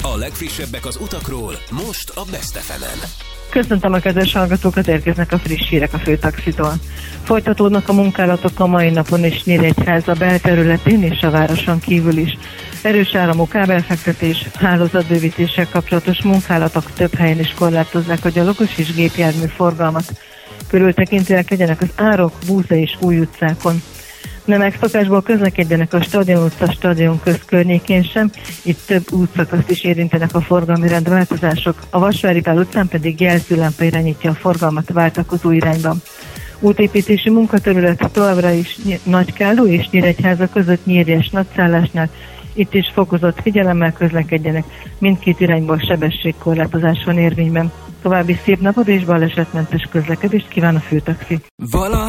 A legfrissebbek az utakról, most a Best FM-en. Köszöntöm a kedves hallgatókat, érkeznek a friss hírek a főtaxitól. Folytatódnak a munkálatok a mai napon is Nyíregyháza belterületén és a városon kívül is. Erős áramú kábelfektetés, hálózatbővítéssel kapcsolatos munkálatok több helyen is korlátozzák a gyalogos és gépjármű forgalmat. Körültekintőek legyenek az Árok, Búza és Új utcákon. Nem megszokásból közlekedjenek a Stadion utca, Stadion köz környékén sem, itt több útszakaszt is érintenek a forgalmi rendváltozások, a Vasvári Pál utcán pedig jelzőlámpa irányítja a forgalmat váltakozó irányban. Útépítési munkaterület továbbra is Nagykálló és Nyíregyháza között Nyírjes nagyszállásnál, itt is fokozott figyelemmel közlekedjenek, mindkét irányból sebességkorlátozás van érvényben. További szép napot és balesetmentes közlekedést kíván a főtaxi.